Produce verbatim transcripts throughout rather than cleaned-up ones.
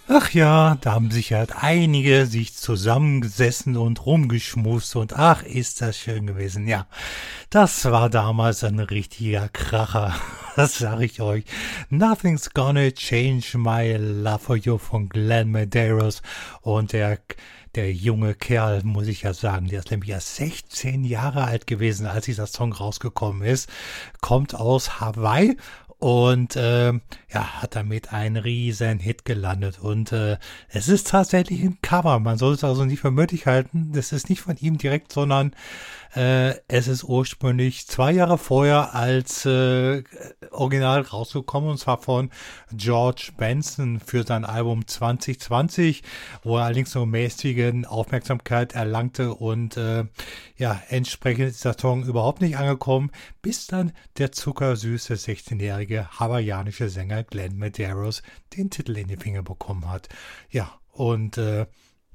Ach ja, da haben sich halt einige sich zusammengesessen und rumgeschmust und ach, ist das schön gewesen. Ja, das war damals ein richtiger Kracher. Das sag ich euch. Nothing's gonna change my love for you von Glenn Medeiros. Und der, der junge Kerl, muss ich ja sagen, der ist nämlich erst sechzehn Jahre alt gewesen, als dieser Song rausgekommen ist. Kommt aus Hawaii. Und äh, ja, hat damit einen riesen Hit gelandet. Und äh, es ist tatsächlich ein Cover. Man soll es also nicht für möglich halten. Das ist nicht von ihm direkt, sondern äh, es ist ursprünglich zwei Jahre vorher als äh, Original rausgekommen. Und zwar von George Benson für sein Album zwanzig zwanzig, wo er allerdings nur mäßigen Aufmerksamkeit erlangte. Und äh, ja, entsprechend ist der Song überhaupt nicht angekommen, bis dann der zuckersüße sechzehnjährige hawaiianische Sänger Glenn Medeiros den Titel in die Finger bekommen hat. Ja, und äh,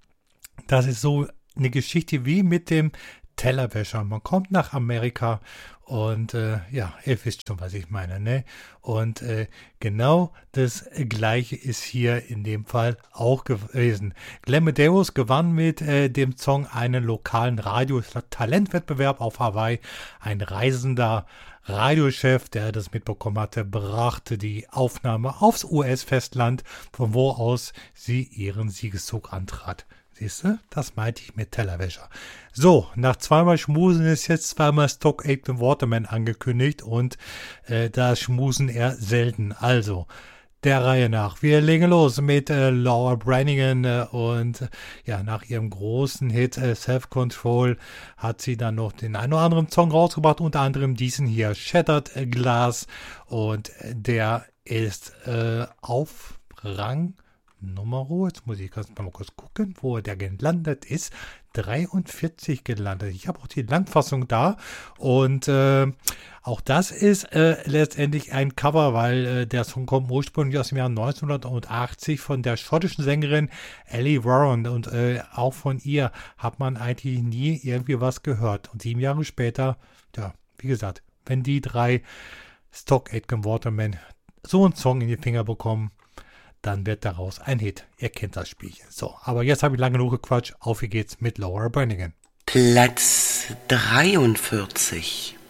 das ist so eine Geschichte wie mit dem Tellerwäscher. Man kommt nach Amerika und äh, ja, ihr wisst schon, was ich meine, ne? Und äh, genau das Gleiche ist hier in dem Fall auch gewesen. Glenn Medeiros gewann mit äh, dem Song einen lokalen Radio-Talentwettbewerb auf Hawaii. Ein reisender Radiochef, der das mitbekommen hatte, brachte die Aufnahme aufs U S-Festland, von wo aus sie ihren Siegeszug antrat. Siehst du, das meinte ich mit Tellerwäscher. So, nach zweimal Schmusen ist jetzt zweimal Stock Aitken Waterman angekündigt und äh, da schmusen er selten. Also, der Reihe nach. Wir legen los mit äh, Laura Branigan äh, und äh, ja, nach ihrem großen Hit äh, Self-Control hat sie dann noch den einen oder anderen Song rausgebracht, unter anderem diesen hier, Shattered Glass, und äh, der ist äh, auf Rang Nummer, jetzt muss ich mal kurz gucken, wo der gelandet ist. dreiundvierzig gelandet. Ich habe auch die Langfassung da und äh, auch das ist äh, letztendlich ein Cover, weil äh, der Song kommt ursprünglich aus dem Jahr neunzehnhundertachtzig von der schottischen Sängerin Ellie Warren und äh, auch von ihr hat man eigentlich nie irgendwie was gehört. Und sieben Jahre später, ja, wie gesagt, wenn die drei Stock Aitken Waterman so einen Song in die Finger bekommen, dann wird daraus ein Hit. Ihr kennt das Spielchen. So, aber jetzt habe ich lange genug gequatscht. Auf wie geht's mit Laura Branigan. Platz dreiundvierzig.